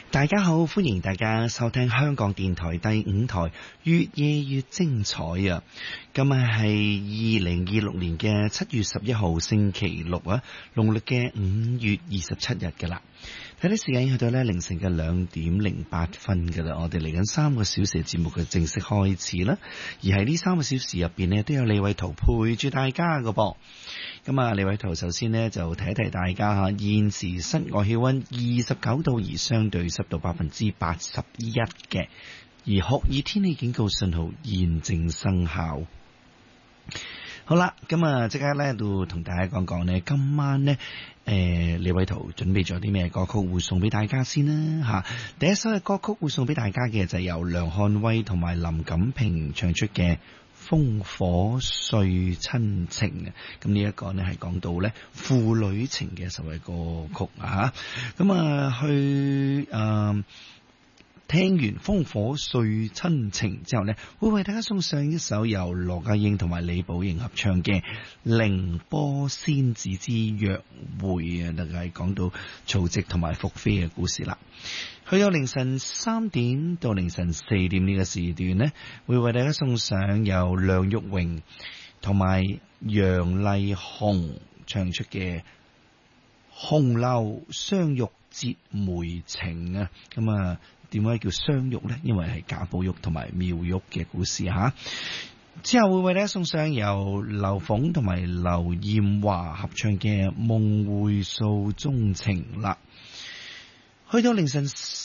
大家好，歡迎大家收聽香港電台第5台越夜越精彩啊！今日係2026年嘅7月11號星期六啊，農曆嘅5月27日㗎喇。睇啲時間去到咧凌晨嘅2點08分㗎喇，我哋嚟緊3個小時嘅節目嘅正式開始啦。而喺呢3個小時入邊呢，都有李偉圖陪住大家㗎噃。咁啊，李偉圖首先呢，就提一提大家吓，現時室外氣溫29度，而相對濕度81%嘅，而酷熱天氣警告信號現正生效。好啦，咁啊，即刻咧都同大家講講呢，今晚呢，李偉圖準備咗啲咩歌曲會送俾大家先啦吓。第一首嘅歌曲會送俾大家嘅就係由梁漢威同埋林錦平唱出嘅烽火碎親情啊。咁呢一個呢係講到呢父女情嘅一首嘅歌曲啊。咁啊聽完烽火碎親情之後呢，會為大家送上一首由羅家英同埋李寶瑩合唱嘅凌波仙子之約會啊，就係講到曹植同埋伏飛嘅故事啦。去到凌晨3點到凌晨4點呢個時段呢，會為大家送上由梁玉榮同埋楊麗紅唱出嘅紅樓雙玉折梅情啊。咁啊，點解叫雙玉呢？因為係賈寶玉同埋妙玉嘅故事吓。之後會為大家送上由劉鳳同埋劉艷華合唱嘅夢回訴衷情啦。去到凌晨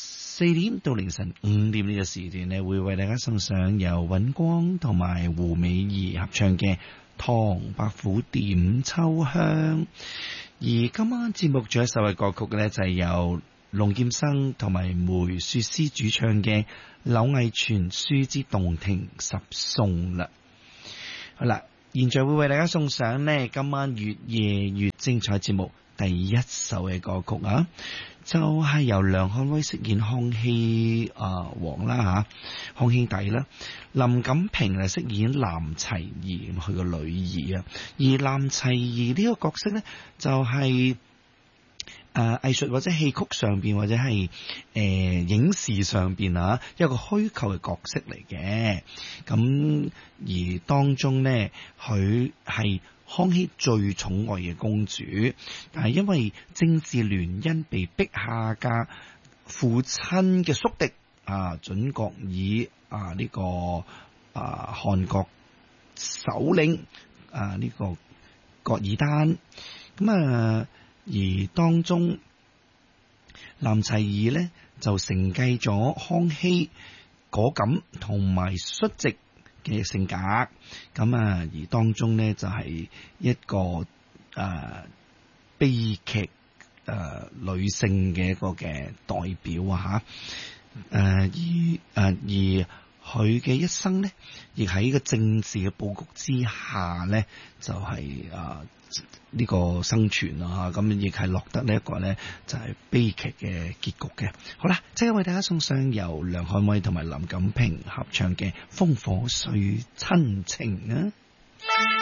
4點到凌晨5點呢個時段呢，會為大家送上由尹光同埋胡美儀合唱嘅唐伯虎點秋香。而今晚節目仲有一首嘅歌曲呢，就係由龍劍生同埋梅雪詩主唱嘅柳毅傳書之洞庭十送啦。好啦，現在會為大家送上呢今晚越夜越精彩節目第一首嘅歌曲啊，就係由梁漢威飾演康熙王啦吓，康熙帝啦，林錦平嚟飾演藍齊儀佢個女兒啊。而藍齊儀呢個角色呢，就係藝術或者戲曲上邊或者係影視上邊啊一個虛構嘅角色嚟嘅。咁而當中呢，佢係康熙最寵愛嘅公主，但係因為政治聯姻被逼下嫁父親嘅宿敵準國爾呢個韓國首領呢個噶爾丹。咁而當中藍齊儀呢，就承繼咗康熙果敢同埋率直嘅性格。咁而當中呢，就係一個悲劇女性嘅一個嘅代表啊吓。而佢嘅一生呢，亦喺個政治嘅佈局之下呢，就係呢個生存啊，咁亦係落得呢一個呢，就係悲劇嘅結局嘅。好啦，即刻為大家送上由梁漢威同埋林錦平合唱嘅烽火碎親情啊。